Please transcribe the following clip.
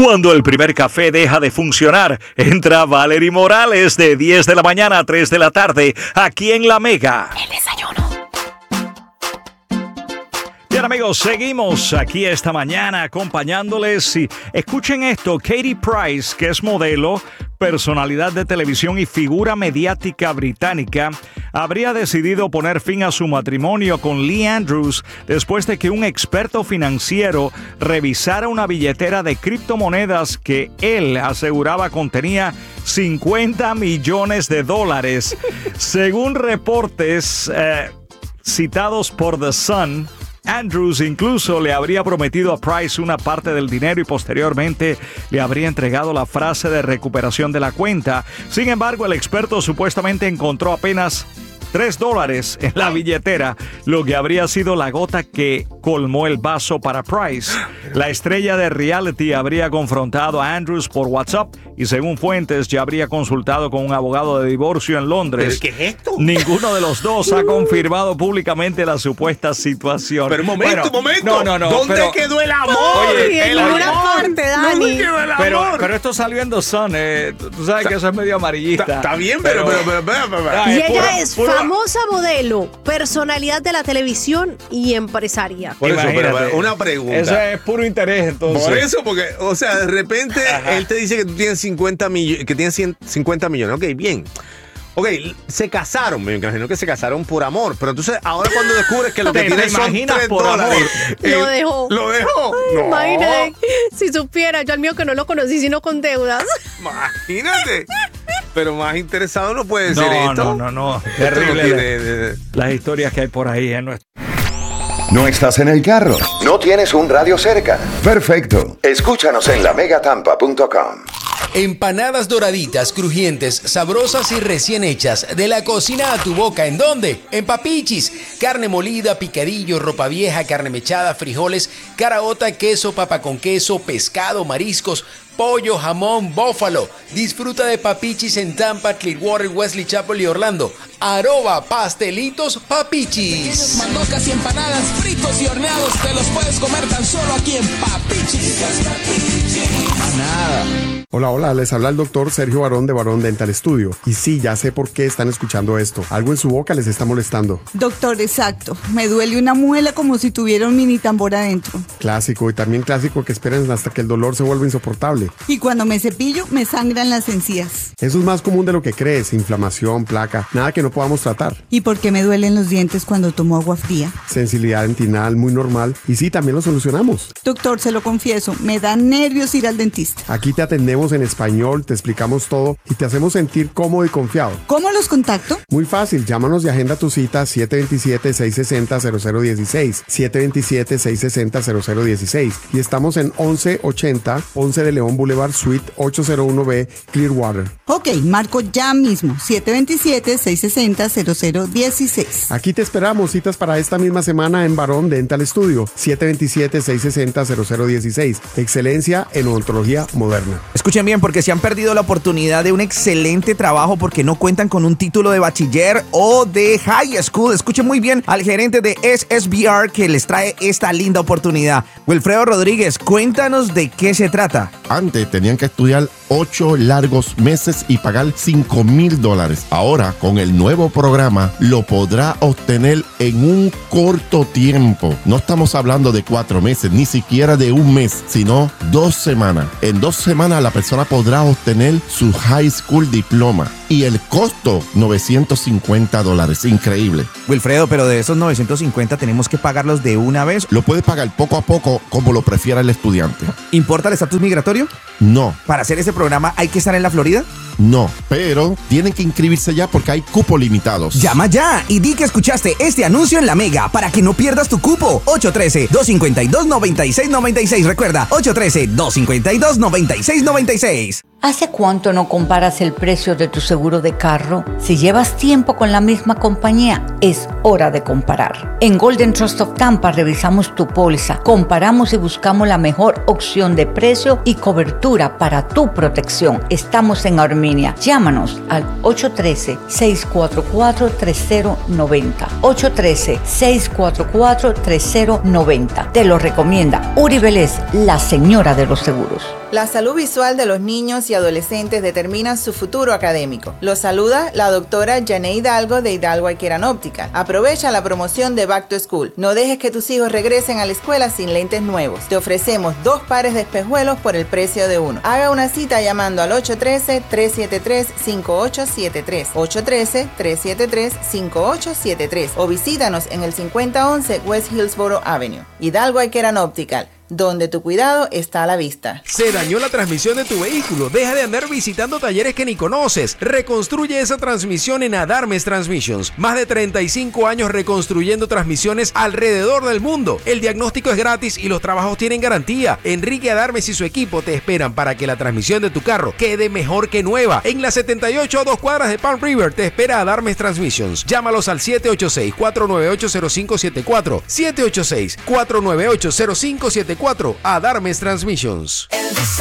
Cuando el primer café deja de funcionar, entra Valerie Morales de 10 de la mañana a 3 de la tarde, aquí en La Mega. El desayuno. Bien, amigos, seguimos aquí esta mañana acompañándoles. Y escuchen esto, Katie Price, que es modelo, personalidad de televisión y figura mediática británica, habría decidido poner fin a su matrimonio con Lee Andrews después de que un experto financiero revisara una billetera de criptomonedas que él aseguraba contenía $50 millones. Según reportes citados por The Sun, Andrews incluso le habría prometido a Price una parte del dinero y posteriormente le habría entregado la frase de recuperación de la cuenta. Sin embargo, el experto supuestamente encontró apenas $3 en la billetera, lo que habría sido la gota que colmó el vaso para Price. La estrella de reality habría confrontado a Andrews por WhatsApp y, según fuentes, ya habría consultado con un abogado de divorcio en Londres. ¿Pero qué es esto? Ninguno de los dos ha confirmado públicamente la supuesta situación. Pero momento. No. ¿Dónde quedó el amor? Oye, en ninguna parte, Dani. ¿Dónde quedó el amor? Pero esto salió en The Sun. Tú sabes que eso es medio amarillista. Está bien, pero. Y ella es famosa modelo, personalidad de la televisión y empresaria. Por eso, Imagínate. pero una pregunta. Eso es puro interés, entonces. Por eso, porque, o sea, de repente él te dice que tú tienes 50 millones, que tienes 50 millones. Ok, bien. Ok, se casaron, me imagino que se casaron por amor, pero entonces ahora cuando descubres que lo que tienes son $3, Lo dejó. ¿Lo dejó? Ay, No. imagínate, si supiera, yo al mío que no lo conocí sino con deudas. Imagínate. Pero más interesado no puede ser esto. No. Esto no Terrible tiene- las historias que hay por ahí en nuestro... ¿No estás en el carro? ¿No tienes un radio cerca? Perfecto. Escúchanos en lamegatampa.com. Empanadas doraditas, crujientes, sabrosas y recién hechas. De la cocina a tu boca. ¿En dónde? En Papichis. Carne molida, picadillo, ropa vieja, carne mechada, frijoles, caraota, queso, papa con queso, pescado, mariscos, pollo, jamón, bófalo. Disfruta de Papichis en Tampa, Clearwater, Wesley Chapel y Orlando. @ Pastelitos Papichis. Mandocas y empanadas, fritos y horneados, te los puedes comer tan solo aquí en Papichis. Hola, les habla el doctor Sergio Barón de Barón Dental Studio. Y sí, ya sé por qué están escuchando esto. Algo en su boca les está molestando. Doctor, exacto. Me duele una muela como si tuviera un mini tambor adentro. Clásico, y también clásico que esperen hasta que el dolor se vuelva insoportable. Y cuando me cepillo, me sangran las encías. Eso es más común de lo que crees. Inflamación, placa, nada que no podamos tratar. ¿Y por qué me duelen los dientes cuando tomo agua fría? Sensibilidad dentinal muy normal. Y sí, también lo solucionamos. Doctor, se lo confieso, me da nervios ir al dentista. Aquí te atendemos en español, te explicamos todo y te hacemos sentir cómodo y confiado. ¿Cómo los contacto? Muy fácil, llámanos y agenda tu cita 727-660-0016, 727-660-0016 y estamos en 1180 Ponce de León Boulevard, Suite 801B, Clearwater. Ok, marco ya mismo, 727-660-0016. Aquí te esperamos, citas para esta misma semana en Barón Dental Studio, 727-660-0016. Excelencia en odontología moderna. Escuchen bien, porque se han perdido la oportunidad de un excelente trabajo porque no cuentan con un título de bachiller o de high school. Escuchen muy bien al gerente de SSBR que les trae esta linda oportunidad. Wilfredo Rodríguez, cuéntanos de qué se trata. Antes tenían que estudiar 8 largos meses y pagar $5,000. Ahora, con el nuevo programa, lo podrá obtener en un corto tiempo. No estamos hablando de 4 meses, ni siquiera de un mes, sino 2 semanas. En 2 semanas la persona podrá obtener su high school diploma. Y el costo, $950. Increíble. Wilfredo, pero de esos 950 tenemos que pagarlos de una vez. Lo puede pagar poco a poco, como lo prefiera el estudiante. ¿Importa el estatus migratorio? No. ¿Para hacer ese programa hay que estar en la Florida? No, pero tienen que inscribirse ya porque hay cupos limitados. Llama ya y di que escuchaste este anuncio en La Mega para que no pierdas tu cupo. 813-252-9696. Recuerda, 813-252-9696. ¿Hace cuánto no comparas el precio de tu seguro de carro? Si llevas tiempo con la misma compañía, es hora de comparar. En Golden Trust of Tampa revisamos tu póliza, comparamos y buscamos la mejor opción de precio y cobertura para tu protección. Estamos en Armenia. Llámanos al 813-644-3090. 813-644-3090. Te lo recomienda Uri Vélez, la señora de los seguros. La salud visual de los niños y adolescentes determina su futuro académico. Los saluda la doctora Jané Hidalgo de Hidalgo Eye Care and Optical. Aprovecha la promoción de Back to School. No dejes que tus hijos regresen a la escuela sin lentes nuevos. Te ofrecemos 2 pares de espejuelos por el precio de uno. Haga una cita llamando al 813-373-5873. 813-373-5873 o visítanos en el 5011 West Hillsboro Avenue. Hidalgo Eye Care and Optical, donde tu cuidado está a la vista. Se dañó la transmisión de tu vehículo. Deja de andar visitando talleres que ni conoces. Reconstruye esa transmisión en Adarmes Transmissions. Más de 35 años reconstruyendo transmisiones alrededor del mundo. El diagnóstico es gratis y los trabajos tienen garantía. Enrique Adarmes y su equipo te esperan para que la transmisión de tu carro quede mejor que nueva. En la 78 a 2 cuadras de Palm River te espera Adarmes Transmissions. Llámalos al 786-498-0574. 786-498-0574. Adarmes Transmissions.